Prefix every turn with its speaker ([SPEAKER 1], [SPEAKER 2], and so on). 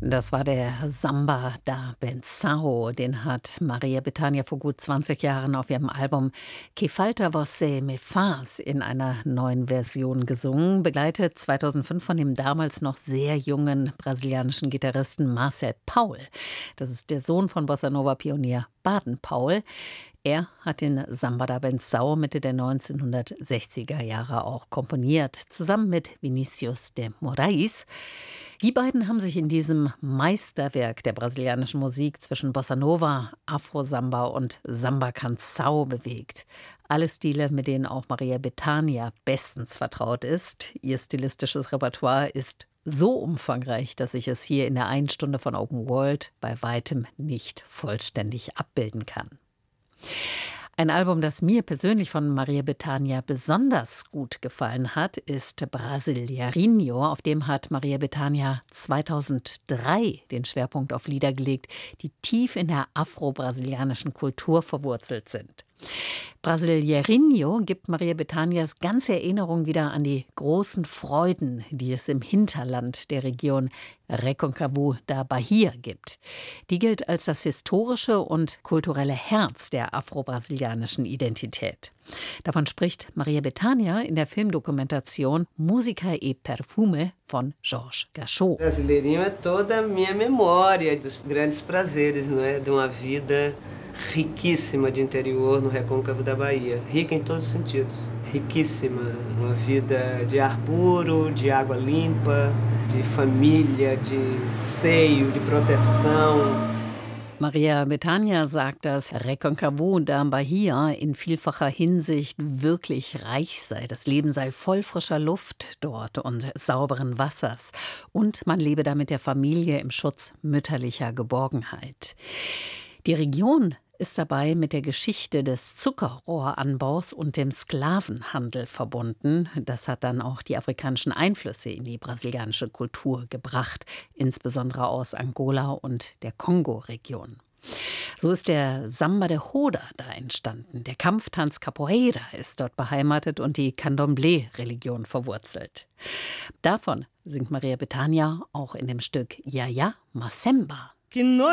[SPEAKER 1] Das war der Samba da Benção. Den hat Maria Bethânia vor gut 20 Jahren auf ihrem Album Que Falta Você Me Faz in einer neuen Version gesungen, begleitet 2005 von dem damals noch sehr jungen brasilianischen Gitarristen Marcel Paul. Das ist der Sohn von Bossa-Nova-Pionier Baden Paul. Er hat den Samba da Benção Mitte der 1960er Jahre auch komponiert, zusammen mit Vinícius de Moraes. Die beiden haben sich in diesem Meisterwerk der brasilianischen Musik zwischen Bossa Nova, Afro-Samba und Samba Canção bewegt. Alle Stile, mit denen auch Maria Bethânia bestens vertraut ist. Ihr stilistisches Repertoire ist so umfangreich, dass ich es hier in der 1 Stunde von Open World bei weitem nicht vollständig abbilden kann. Ein Album, das mir persönlich von Maria Bethânia besonders gut gefallen hat, ist Brasileirinho. Auf dem hat Maria Bethânia 2003 den Schwerpunkt auf Lieder gelegt, die tief in der afro-brasilianischen Kultur verwurzelt sind. Brasileirinho gibt Maria Bethânias ganze Erinnerung wieder an die großen Freuden, die es im Hinterland der Region Recôncavo da Bahia gibt. Die gilt als das historische und kulturelle Herz der afro-brasilianischen Identität. Davon spricht Maria Bethânia in der Filmdokumentation Música e Perfume von Georges Gachot.
[SPEAKER 2] Brasileirinho é toda a minha memória dos grandes prazeres, não é? De uma vida riquíssima de interior no Recôncavo da Bahia, rica em todos os sentidos, riquíssima, uma vida de ar puro, de água limpa, de família, de seio, de proteção.
[SPEAKER 1] Maria Bethânia sagt, dass Recôncavo da Bahia in vielfacher Hinsicht wirklich reich sei. Das Leben sei voll frischer Luft dort und sauberen Wassers. Und man lebe da mit der Familie im Schutz mütterlicher Geborgenheit. Die Region ist dabei mit der Geschichte des Zuckerrohranbaus und dem Sklavenhandel verbunden. Das hat dann auch die afrikanischen Einflüsse in die brasilianische Kultur gebracht, insbesondere aus Angola und der Kongo-Region. So ist der Samba de Roda da entstanden. Der Kampftanz Capoeira ist dort beheimatet und die Candomblé-Religion verwurzelt. Davon singt Maria Bethânia auch in dem Stück Ja Ja Macemba.